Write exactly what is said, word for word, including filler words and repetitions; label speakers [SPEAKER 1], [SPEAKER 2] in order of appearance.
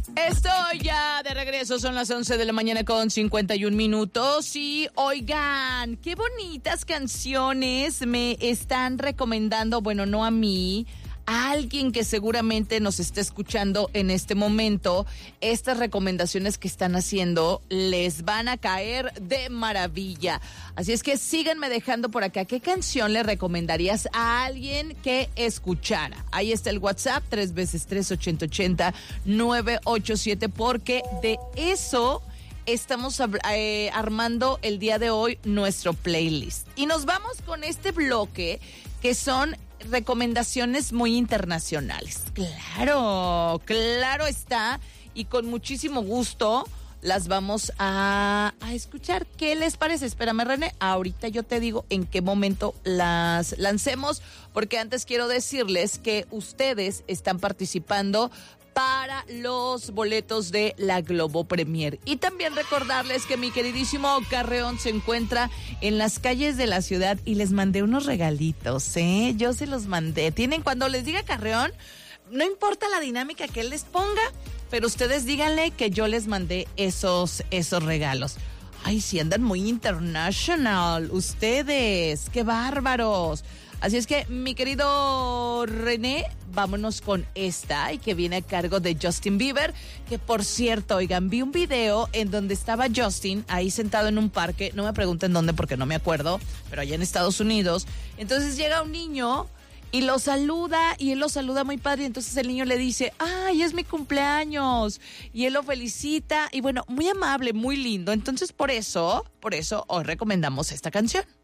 [SPEAKER 1] Estoy ya de regreso, son las once de la mañana con cincuenta y un minutos y oigan, qué bonitas canciones me están recomendando, bueno, no a mí, a alguien que seguramente nos está escuchando en este momento. Estas recomendaciones que están haciendo les van a caer de maravilla. Así es que síganme dejando por acá. ¿Qué canción le recomendarías a alguien que escuchara? Ahí está el WhatsApp, tres veces tres, ochenta ochenta, nueve ocho siete, porque de eso estamos eh, armando el día de hoy nuestro playlist. Y nos vamos con este bloque que son recomendaciones muy internacionales. Claro, claro está. Y con muchísimo gusto las vamos a, a escuchar. ¿Qué les parece? Espérame, René, ahorita yo te digo en qué momento las lancemos, porque antes quiero decirles que ustedes están participando para los boletos de la Globo Premier. Y también recordarles que mi queridísimo Carreón se encuentra en las calles de la ciudad y les mandé unos regalitos, ¿eh? Yo se los mandé. Tienen, cuando les diga Carreón, no importa la dinámica que él les ponga, pero ustedes díganle que yo les mandé esos, esos regalos. Ay, sí, andan muy international ustedes, qué bárbaros. Así es que, mi querido René, vámonos con esta y que viene a cargo de Justin Bieber, que por cierto, oigan, vi un video en donde estaba Justin ahí sentado en un parque, no me pregunten dónde porque no me acuerdo, pero allá en Estados Unidos. Entonces llega un niño y lo saluda, y él lo saluda muy padre, y entonces el niño le dice, ¡ay, es mi cumpleaños! Y él lo felicita, y bueno, muy amable, muy lindo. Entonces por eso, por eso hoy recomendamos esta canción.